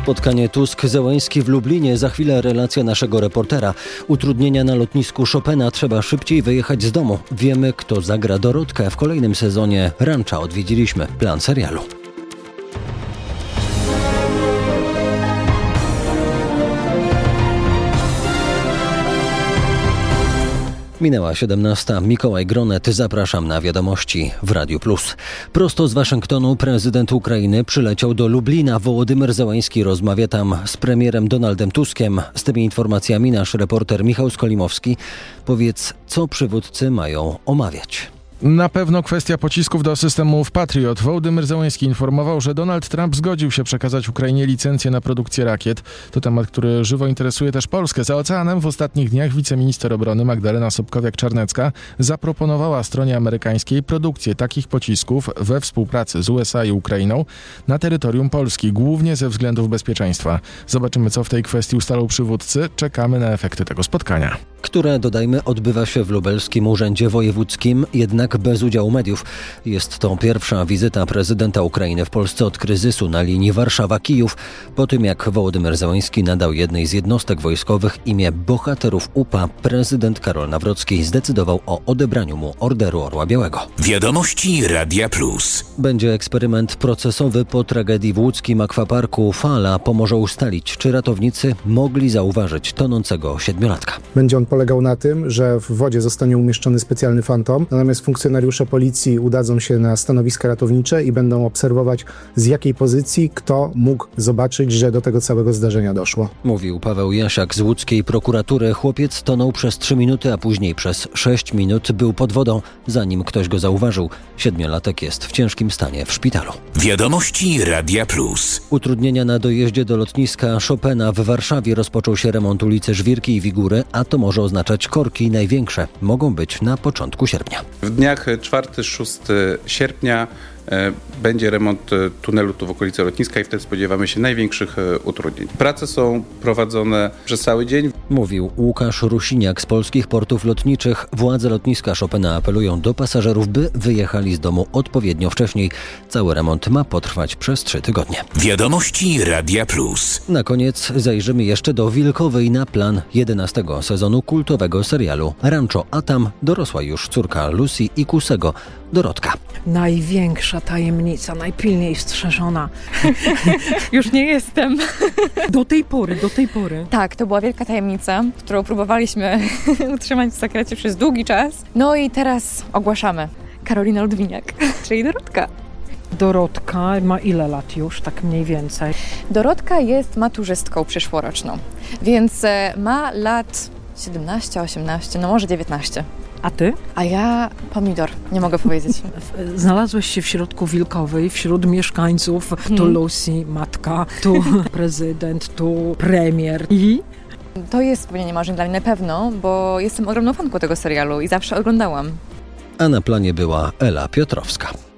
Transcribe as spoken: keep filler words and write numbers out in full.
Spotkanie Tusk-Zełański w Lublinie. Za chwilę relacja naszego reportera. Utrudnienia na lotnisku Chopina. Trzeba szybciej wyjechać z domu. Wiemy, kto zagra Dorotkę. W kolejnym sezonie Rancha odwiedziliśmy. Plan serialu. Minęła siedemnasta. Mikołaj Gronet. Zapraszam na wiadomości w Radiu Plus. Prosto z Waszyngtonu prezydent Ukrainy przyleciał do Lublina. Wołodymyr Zełański rozmawia tam z premierem Donaldem Tuskiem. Z tymi informacjami nasz reporter Michał Skolimowski. Powiedz, co przywódcy mają omawiać? Na pewno kwestia pocisków do systemów Patriot. Wołodymyr Zełański informował, że Donald Trump zgodził się przekazać Ukrainie licencję na produkcję rakiet. To temat, który żywo interesuje też Polskę. Za oceanem w ostatnich dniach wiceminister obrony Magdalena Sobkowiak-Czarnecka zaproponowała stronie amerykańskiej produkcję takich pocisków we współpracy z U S A i Ukrainą na terytorium Polski, głównie ze względów bezpieczeństwa. Zobaczymy, co w tej kwestii ustalą przywódcy. Czekamy na efekty tego spotkania. Które, dodajmy, odbywa się w lubelskim urzędzie wojewódzkim, jednak bez udziału mediów. Jest to pierwsza wizyta prezydenta Ukrainy w Polsce od kryzysu na linii Warszawa-Kijów, po tym jak Wołodymyr Zełański nadał jednej z jednostek wojskowych imię bohaterów U P A, prezydent Karol Nawrocki zdecydował o odebraniu mu Orderu Orła Białego. Wiadomości Radia Plus. Będzie eksperyment procesowy po tragedii w łódzkim akwaparku. Fala pomoże ustalić, czy ratownicy mogli zauważyć tonącego siedmiolatka. Będzie on polegał na tym, że w wodzie zostanie umieszczony specjalny fantom, natomiast funkcjonariusze policji udadzą się na stanowiska ratownicze i będą obserwować, z jakiej pozycji kto mógł zobaczyć, że do tego całego zdarzenia doszło. Mówił Paweł Jasiak z łódzkiej prokuratury. Chłopiec tonął przez trzy minuty, a później przez sześć minut był pod wodą, zanim ktoś go zauważył. Siedmiolatek jest w ciężkim stanie w szpitalu. Wiadomości Radia Plus. Utrudnienia na dojeździe do lotniska Chopina w Warszawie. Rozpoczął się remont ulicy Żwirki i Wigury, a to może oznaczać korki. Największe mogą być na początku sierpnia. W dniach czwartego szóstego sierpnia e, będzie remont tunelu tu w okolicy lotniska i wtedy spodziewamy się największych e, utrudnień. Prace są prowadzone przez cały dzień. Mówił Łukasz Rusiniak z Polskich Portów Lotniczych. Władze lotniska Chopina apelują do pasażerów, by wyjechali z domu odpowiednio wcześniej. Cały remont ma potrwać przez trzy tygodnie. Wiadomości Radia Plus. Na koniec zajrzymy jeszcze do Wilkowej na plan jedenastego sezonu kultowego serialu Rancho, a tam dorosła już córka Lucy i Kusego, Dorotka. Największa tajemnica, najpilniej strzeżona. Już nie jestem. Do tej pory, do tej pory. Tak, to była wielka tajemnica, którą próbowaliśmy utrzymać w sekrecie przez długi czas. No i teraz ogłaszamy. Karolina Ludwiniak, czyli Dorotka. Dorotka ma ile lat już, tak mniej więcej? Dorotka jest maturzystką przyszłoroczną, więc ma lat siedemnaście, osiemnaście, no może dziewiętnaście. A ty? A ja pomidor, nie mogę powiedzieć. Znalazłeś się w środku Wilkowej, wśród mieszkańców. Hmm. Tu Lucy, matka, tu prezydent, tu premier. I? To jest spełnienie marzeń dla mnie na pewno, bo jestem ogromną fanką tego serialu i zawsze oglądałam. A na planie była Ela Piotrowska.